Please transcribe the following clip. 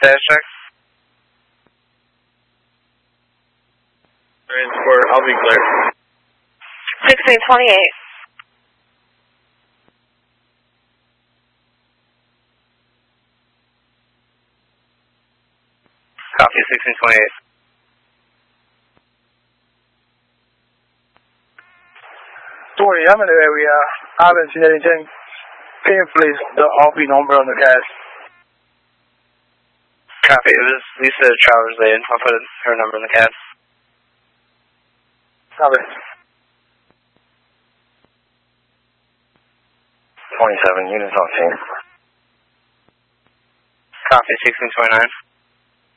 Status check. Transport, I'll be clear. 1628. Copy, 1628. Sorry, I'm in the area. I haven't seen anything. Can you please the RP number on the gas? Copy, it was Lisa Travers Lane. I'll put her number in the CAD. Copy. 27, units on scene. Copy, 1629.